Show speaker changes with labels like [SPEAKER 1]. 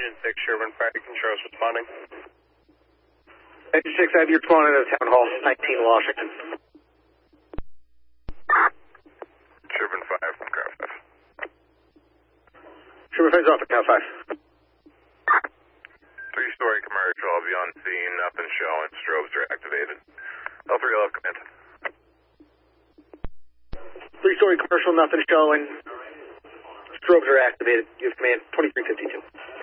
[SPEAKER 1] Engine 6, Sherman 5, controls responding.
[SPEAKER 2] Engine 6, I have you responding to the Town Hall, 19 Washington.
[SPEAKER 1] Sherman 5 from Car 5.
[SPEAKER 2] Sherman 5's off at Town 5.
[SPEAKER 1] 3-story commercial, I'll be on scene, nothing showing, strobes are activated. L3 will have command.
[SPEAKER 2] 3-story commercial, nothing showing. Strobes are activated. You have command 2352.